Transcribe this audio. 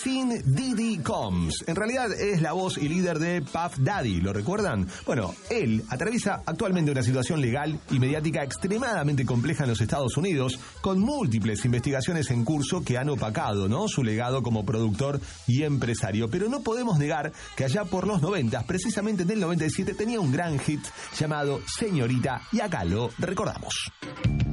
fin Diddy Combs. En realidad es la voz y líder de Puff Daddy, ¿lo recuerdan? Bueno, él atraviesa actualmente una situación legal y mediática extremadamente compleja en los Estados Unidos, con múltiples investigaciones en curso que han opacado, ¿no?, su legado como productor y empresario. Pero no podemos negar que allá por los 90, precisamente en el 97, tenía un gran hit llamado Señorita, y acá lo recordamos.